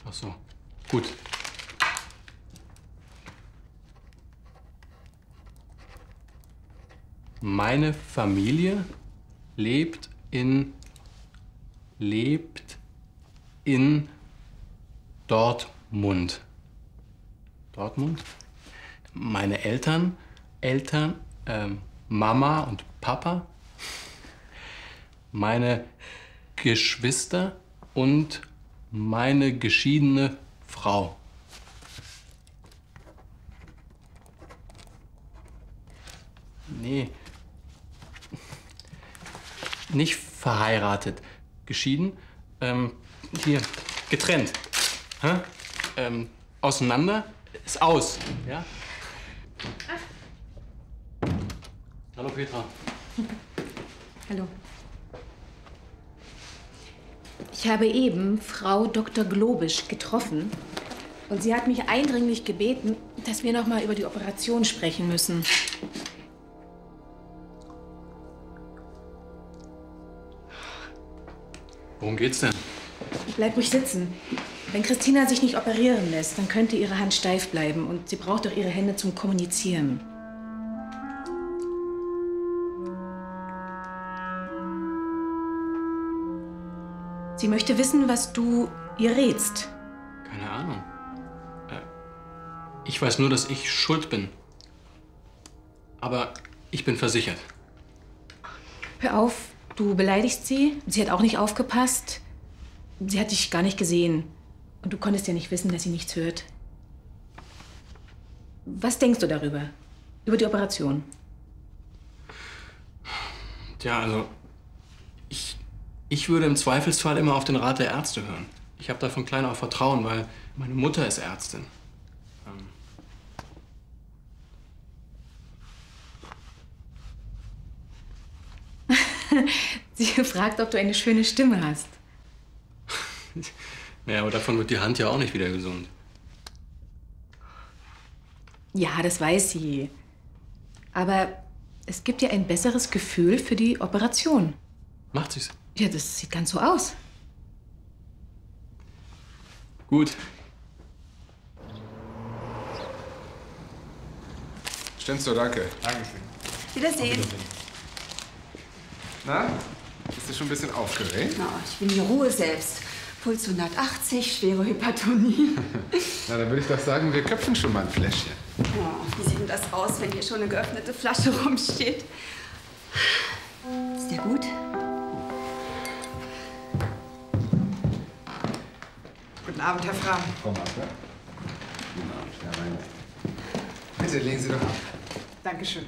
Ach so, gut. Meine Familie lebt in Dortmund. Dortmund? Meine Eltern, Mama und Papa, meine Geschwister und meine geschiedene Frau. Nee. Nicht verheiratet. Geschieden. Hier, getrennt. Hä? Auseinander ist aus. Ja? Hallo Petra. Hallo. Ich habe eben Frau Dr. Globisch getroffen und sie hat mich eindringlich gebeten, dass wir noch mal über die Operation sprechen müssen. Worum geht's denn? Bleib ruhig sitzen. Wenn Christina sich nicht operieren lässt, dann könnte ihre Hand steif bleiben und sie braucht doch ihre Hände zum Kommunizieren. Sie möchte wissen, was du ihr rätst. Keine Ahnung. Ich weiß nur, dass ich schuld bin. Aber ich bin versichert. Hör auf, du beleidigst sie. Sie hat auch nicht aufgepasst. Sie hat dich gar nicht gesehen. Und du konntest ja nicht wissen, dass sie nichts hört. Was denkst du darüber? Über die Operation? Tja, also ich würde im Zweifelsfall immer auf den Rat der Ärzte hören. Ich habe da von klein auf Vertrauen, weil meine Mutter ist Ärztin. Sie fragt, ob du eine schöne Stimme hast. Ja, aber davon wird die Hand ja auch nicht wieder gesund. Ja, das weiß sie. Aber es gibt ihr ein besseres Gefühl für die Operation. Macht sie's? Ja, das sieht ganz so aus. Gut. Stenzo, danke. Dankeschön. Wiedersehen. Na, bist du schon ein bisschen aufgeregt? Na, ich bin die Ruhe selbst. Puls 180, schwere Hypertonie. Na, dann würde ich doch sagen, wir köpfen schon mal ein Fläschchen. Oh, wie sieht denn das aus, wenn hier schon eine geöffnete Flasche rumsteht? Ist der gut? Guten Abend, Herr Frahm. Frau Martha. Guten Abend, Herr Rein. Bitte, legen Sie doch ab. Dankeschön.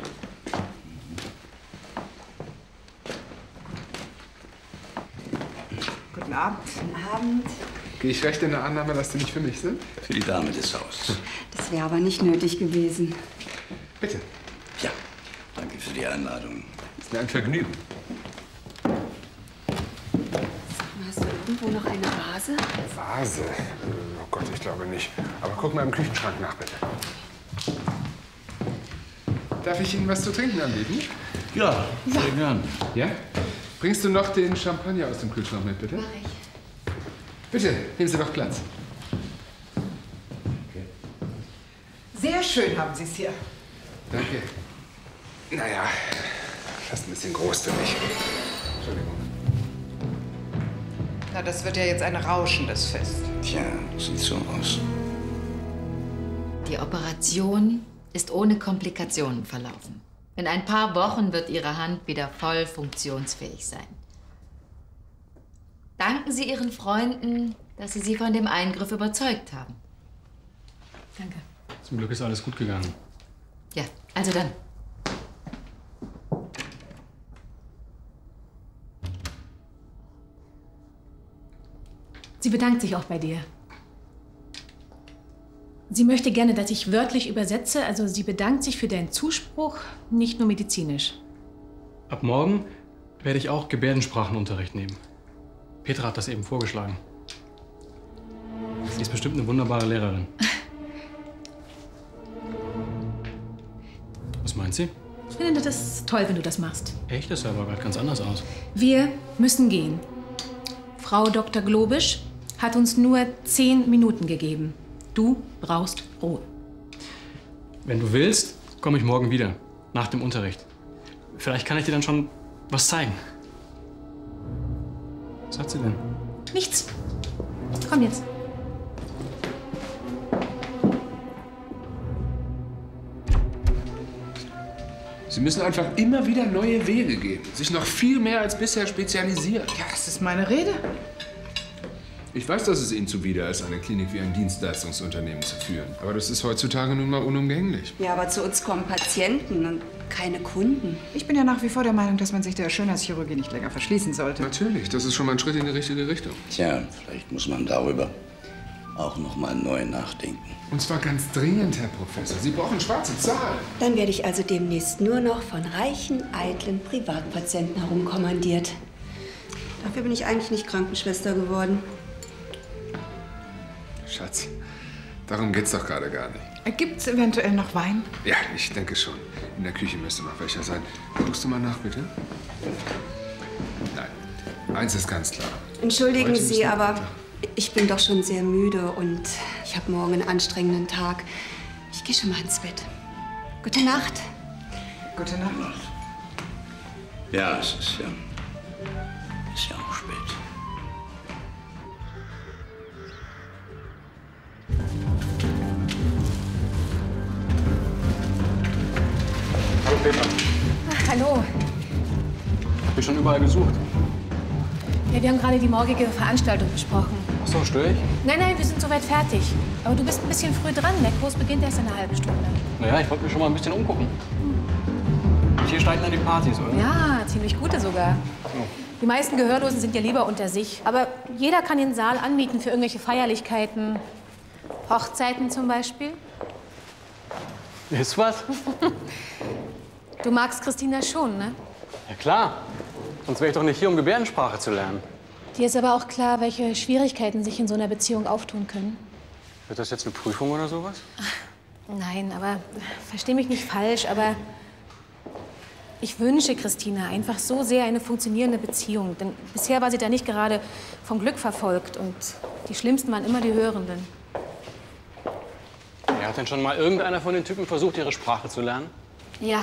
Guten Abend. Guten Abend. Gehe ich recht in der Annahme, dass Sie nicht für mich sind? Für die Dame des Hauses. Das wäre aber nicht nötig gewesen. Bitte. Ja, danke für die Einladung. Ist mir ein Vergnügen. Hast du irgendwo noch eine Vase? Vase? Oh Gott, ich glaube nicht. Aber guck mal im Küchenschrank nach, bitte. Darf ich Ihnen was zu trinken anbieten? Ja, sehr gern. Ja? Bringst du noch den Champagner aus dem Kühlschrank mit, bitte? Mach ich. Bitte, nehmen Sie doch Platz. Okay. Sehr schön haben Sie es hier. Danke. Naja, fast ein bisschen groß für mich. Entschuldigung. Na, das wird ja jetzt ein rauschendes Fest. Tja, sieht so aus. Die Operation ist ohne Komplikationen verlaufen. In ein paar Wochen wird Ihre Hand wieder voll funktionsfähig sein. Danken Sie Ihren Freunden, dass Sie sie von dem Eingriff überzeugt haben. Danke. Zum Glück ist alles gut gegangen. Ja, also dann. Sie bedankt sich auch bei dir. Sie möchte gerne, dass ich wörtlich übersetze. Also sie bedankt sich für deinen Zuspruch, nicht nur medizinisch. Ab morgen werde ich auch Gebärdensprachenunterricht nehmen. Petra hat das eben vorgeschlagen. Sie ist bestimmt eine wunderbare Lehrerin. Was meint sie? Ich finde das toll, wenn du das machst. Echt? Das sah aber gerade ganz anders aus. Wir müssen gehen. Frau Dr. Globisch hat uns nur 10 Minuten gegeben. Du brauchst Ruhe. Wenn du willst, komme ich morgen wieder, nach dem Unterricht. Vielleicht kann ich dir dann schon was zeigen. Was hat sie denn? Nichts. Komm jetzt. Sie müssen einfach immer wieder neue Wege gehen. Sich noch viel mehr als bisher spezialisieren. Ja, das ist meine Rede. Ich weiß, dass es Ihnen zuwider ist, eine Klinik wie ein Dienstleistungsunternehmen zu führen. Aber das ist heutzutage nun mal unumgänglich. Ja, aber zu uns kommen Patienten und keine Kunden. Ich bin ja nach wie vor der Meinung, dass man sich der Schönheitschirurgie nicht länger verschließen sollte. Natürlich, das ist schon mal ein Schritt in die richtige Richtung. Tja, vielleicht muss man darüber auch noch mal neu nachdenken. Und zwar ganz dringend, Herr Professor. Sie brauchen schwarze Zahlen. Dann werde ich also demnächst nur noch von reichen, eitlen Privatpatienten herumkommandiert. Dafür bin ich eigentlich nicht Krankenschwester geworden. Schatz, darum geht's doch gerade gar nicht. Gibt's eventuell noch Wein? Ja, ich denke schon. In der Küche müsste noch welcher sein. Guckst du mal nach, bitte? Nein, eins ist ganz klar. Entschuldigen Heute Sie, müssen- aber ich bin doch schon sehr müde und ich habe morgen einen anstrengenden Tag. Ich gehe schon mal ins Bett. Gute Nacht. Gute Nacht. Ja, es ist ja auch spät. Hallo Peter. Hallo. Hab ich schon überall gesucht. Ja, wir haben gerade die morgige Veranstaltung besprochen. Ach so, störe ich? Nein, wir sind soweit fertig. Aber du bist ein bisschen früh dran. Der Kurs beginnt erst in einer halben Stunde. Naja, ich wollte mich schon mal ein bisschen umgucken. Hier steigen dann die Partys, oder? Ja, ziemlich gute sogar. Die meisten Gehörlosen sind ja lieber unter sich. Aber jeder kann den Saal anmieten für irgendwelche Feierlichkeiten. Hochzeiten zum Beispiel. Ist was? Du magst Christina schon, ne? Ja klar. Sonst wäre ich doch nicht hier, um Gebärdensprache zu lernen. Dir ist aber auch klar, welche Schwierigkeiten sich in so einer Beziehung auftun können. Wird das jetzt eine Prüfung oder sowas? Nein, aber versteh mich nicht falsch, aber ich wünsche Christina einfach so sehr eine funktionierende Beziehung. Denn bisher war sie da nicht gerade vom Glück verfolgt und die Schlimmsten waren immer die Hörenden. Ja, hat denn schon mal irgendeiner von den Typen versucht, ihre Sprache zu lernen? Ja.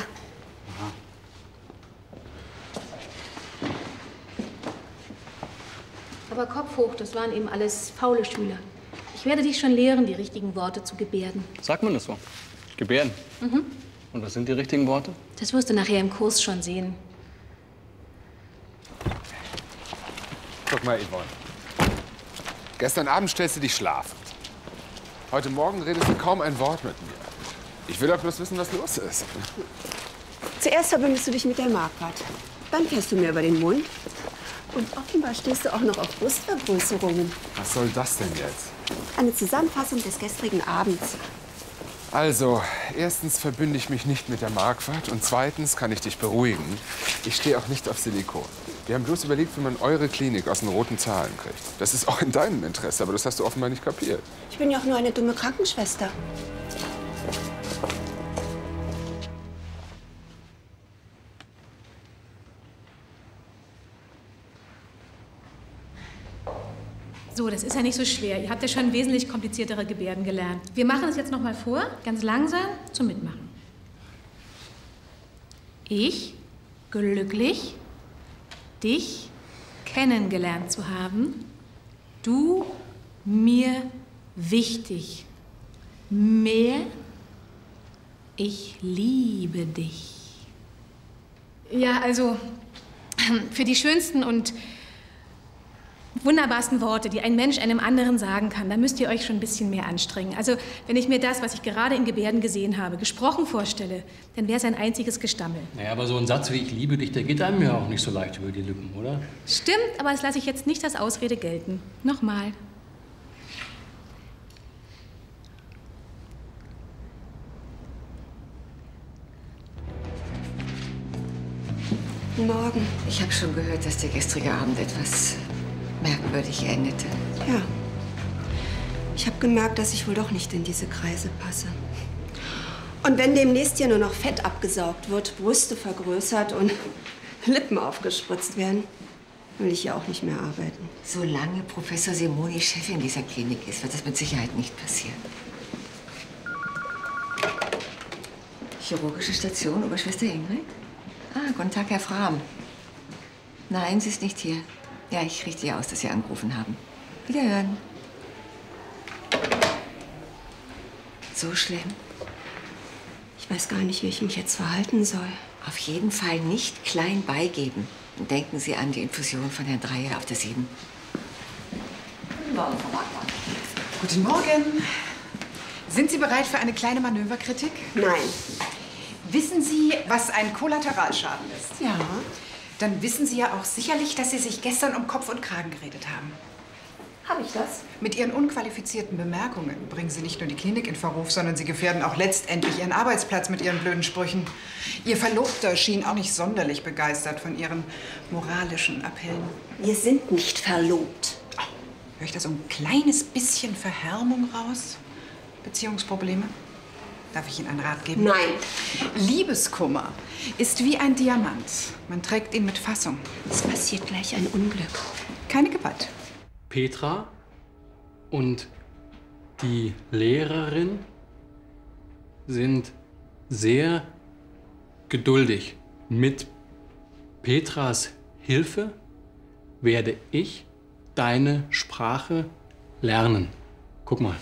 Aber Kopf hoch, das waren eben alles faule Schüler. Ich werde dich schon lehren, die richtigen Worte zu gebärden. Sagt man das so? Gebärden? Und was sind die richtigen Worte? Das wirst du nachher im Kurs schon sehen. Guck mal, Yvonne. Gestern Abend stellst du dich schlafend. Heute Morgen redest du kaum ein Wort mit mir. Ich will doch bloß wissen, was los ist. Zuerst verbindest du dich mit der Marquardt. Dann fährst du mir über den Mund. Und offenbar stehst du auch noch auf Brustvergrößerungen. Was soll das denn jetzt? Eine Zusammenfassung des gestrigen Abends. Also, erstens verbünde ich mich nicht mit der Marquardt und zweitens kann ich dich beruhigen. Ich stehe auch nicht auf Silikon. Wir haben bloß überlegt, wie man eure Klinik aus den roten Zahlen kriegt. Das ist auch in deinem Interesse, aber das hast du offenbar nicht kapiert. Ich bin ja auch nur eine dumme Krankenschwester. So, das ist ja nicht so schwer. Ihr habt ja schon wesentlich kompliziertere Gebärden gelernt. Wir machen es jetzt noch mal vor, ganz langsam zum Mitmachen. Ich, glücklich, dich kennengelernt zu haben. Du, mir wichtig. Mehr, ich liebe dich. Ja, also, für die schönsten und wunderbarsten Worte, die ein Mensch einem anderen sagen kann, da müsst ihr euch schon ein bisschen mehr anstrengen. Also, wenn ich mir das, was ich gerade in Gebärden gesehen habe, gesprochen vorstelle, dann wäre es ein einziges Gestammel. Naja, aber so ein Satz wie ich liebe dich, der geht einem ja auch nicht so leicht über die Lippen, oder? Stimmt, aber das lasse ich jetzt nicht als Ausrede gelten. Nochmal. Morgen. Ich habe schon gehört, dass der gestrige Abend etwas merkwürdig endete. Ja. Ich habe gemerkt, dass ich wohl doch nicht in diese Kreise passe. Und wenn demnächst hier nur noch Fett abgesaugt wird, Brüste vergrößert und Lippen aufgespritzt werden, will ich ja auch nicht mehr arbeiten. Solange Professor Simoni Chefin dieser Klinik ist, wird das mit Sicherheit nicht passieren. Chirurgische Station, Oberschwester Ingrid? Ah, guten Tag, Herr Frahm. Nein, sie ist nicht hier. Ja, ich richte ihr aus, dass Sie angerufen haben. Wiederhören. So schlimm? Ich weiß gar nicht, wie ich mich jetzt verhalten soll. Auf jeden Fall nicht klein beigeben. Und denken Sie an die Infusion von Herrn Dreyer auf der 7. Guten Morgen, Frau Wagner. Guten Morgen. Sind Sie bereit für eine kleine Manöverkritik? Nein. Wissen Sie, was ein Kollateralschaden ist? Ja. Dann wissen Sie ja auch sicherlich, dass Sie sich gestern um Kopf und Kragen geredet haben. Habe ich das? Mit Ihren unqualifizierten Bemerkungen bringen Sie nicht nur die Klinik in Verruf, sondern Sie gefährden auch letztendlich Ihren Arbeitsplatz mit Ihren blöden Sprüchen. Ihr Verlobter schien auch nicht sonderlich begeistert von Ihren moralischen Appellen. Wir sind nicht verlobt. Oh, höre ich da so ein kleines bisschen Verhärmung raus? Beziehungsprobleme? Darf ich Ihnen einen Rat geben? Nein. Liebeskummer ist wie ein Diamant. Man trägt ihn mit Fassung. Es passiert gleich ein Unglück. Keine Gewalt. Petra und die Lehrerin sind sehr geduldig. Mit Petras Hilfe werde ich deine Sprache lernen. Guck mal.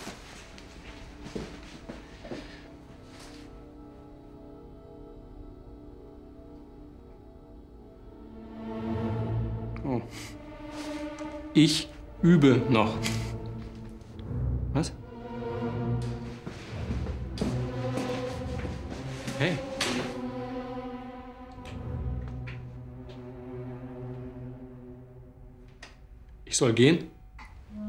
Oh. Ich übe noch. Was? Hey. Ich soll gehen?